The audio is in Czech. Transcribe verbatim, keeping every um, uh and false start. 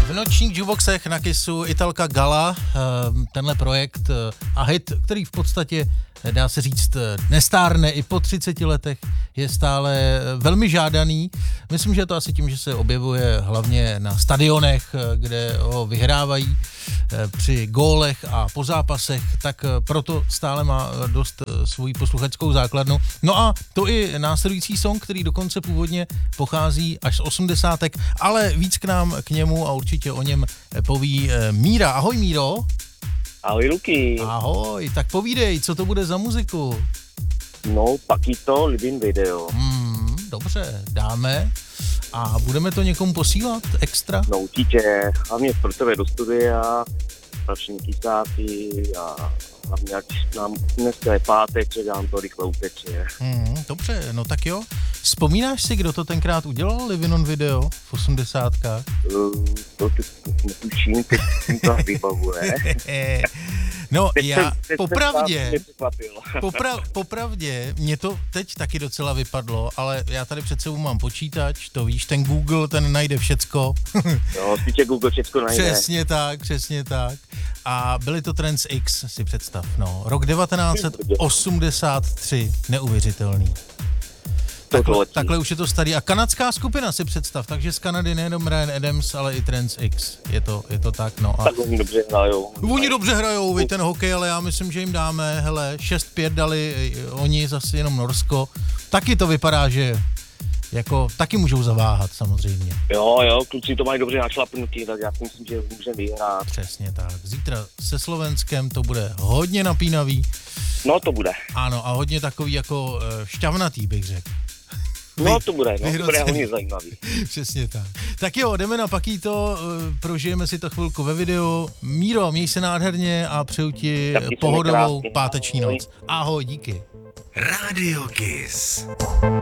V nočních jukeboxech na Kissu Italka Gala, tenhle projekt a hit, který v podstatě, dá se říct, nestárne i po třiceti letech, je stále velmi žádaný. Myslím, že je to asi tím, že se objevuje hlavně na stadionech, kde ho vyhrávají při gólech a po zápasech, tak proto stále má dost svoji posluchačskou základnu. No a to i následující song, který dokonce původně pochází až z osmdesátek, ale víc k nám k němu a určitě o něm poví Míra. Ahoj Míro. Ahoj Luky. Ahoj, tak povídej, co to bude za muziku? No, Paquito, Living Video. Hmm, dobře, dáme. A budeme to někomu posílat extra? No určitě, hlavně pro tebe do studia, další kysáky a hlavně, ať nám dneska je pátek, že nám to rychle uteče. Hmm, dobře, no tak jo. Vzpomínáš si, kdo to tenkrát udělal, Living on Video v osmdesátkách? Uh, to teď netuším, teď mi to vybavuje. No teď já, teď popravdě, popra, popravdě, mě to teď taky docela vypadlo, ale já tady před sebou mám počítač, to víš, ten Google, ten najde všecko. No, spíše Google všecko najde. Přesně tak, přesně tak. A byly to Trans X, si představ, no. Rok devatenáct set osmdesát tři, neuvěřitelný. Takhle, takhle už je to starý. A kanadská skupina, si představ, takže z Kanady nejenom Ryan Adams, ale i Trans X. Je to, je to tak, no. A tak oni dobře hrajou. Oni dobře hrajou, vy ten hokej, ale já myslím, že jim dáme, hele, šest pět dali oni, zase jenom Norsko. Taky to vypadá, že jako taky můžou zaváhat samozřejmě. Jo, jo, kluci to mají dobře našlapnutí, tak já si myslím, že můžeme vyhrát. Přesně tak. Zítra se Slovenskem to bude hodně napínavý. No to bude. Ano, a hodně takový jako šťavnatý, bych řekl. No to bude, no, to bude hodně zajímavý. Přesně tak. Tak jo, jdeme na Paquito, prožijeme si to chvilku ve videu. Míro, měj se nádherně a přeju ti pohodovou páteční noc. Ahoj, díky. Radio Kiss.